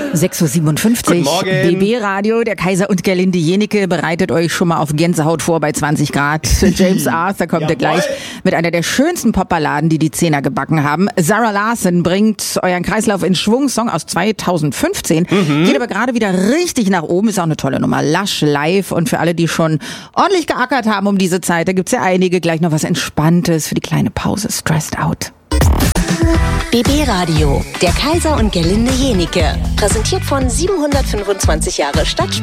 6.57 Uhr. Guten Morgen. BB Radio, der Kaiser und Gerlinde Jenicke bereitet euch schon mal auf Gänsehaut vor bei 20 Grad. James Arthur kommt gleich mit einer der schönsten Popballaden, die Zehner gebacken haben. Zara Larsson bringt euren Kreislauf in Schwung. Song aus 2015. Geht aber gerade wieder richtig nach oben. Ist auch eine tolle Nummer. Lush live. Und für alle, die schon ordentlich geackert haben um diese Zeit, da gibt's ja einige. Gleich noch was Entspanntes für die kleine Pause. Stressed Out. BB Radio, der Kaiser und Gerlinde Jenicke. Präsentiert von 725 Jahre Stadtspiel.